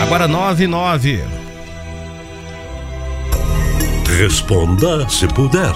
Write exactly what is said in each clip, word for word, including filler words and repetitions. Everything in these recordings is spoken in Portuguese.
Agora nove e nove. Responda se puder.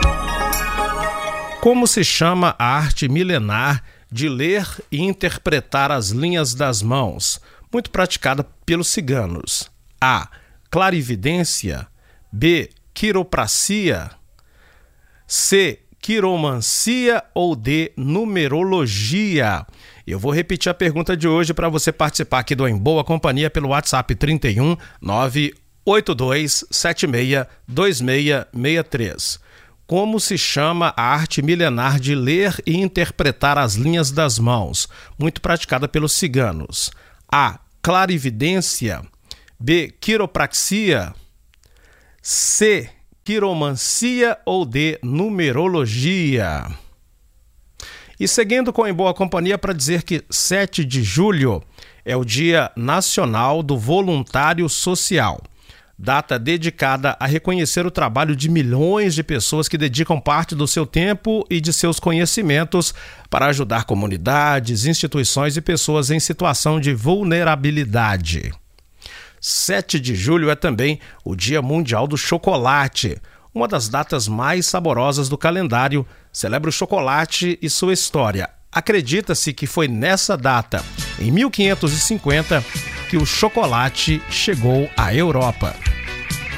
Como se chama a arte milenar de ler e interpretar as linhas das mãos, muito praticada pelos ciganos? A. Clarividência. B. Quiropracia. C. Quiromancia ou D. Numerologia? Eu vou repetir a pergunta de hoje para você participar aqui do Em Boa Companhia pelo WhatsApp trinta e um, nove oito dois sete seis dois seis seis três. Como se chama a arte milenar de ler e interpretar as linhas das mãos, muito praticada pelos ciganos? A. Clarividência. B. Quiropraxia. C. Quiromancia ou D. Numerologia? E seguindo com Em Boa Companhia para dizer que sete de julho é o Dia Nacional do Voluntário Social. Data dedicada a reconhecer o trabalho de milhões de pessoas que dedicam parte do seu tempo e de seus conhecimentos para ajudar comunidades, instituições e pessoas em situação de vulnerabilidade. sete de julho é também o Dia Mundial do Chocolate, uma das datas mais saborosas do calendário. Celebra o chocolate e sua história. Acredita-se que foi nessa data, em mil quinhentos e cinquenta, que o chocolate chegou à Europa.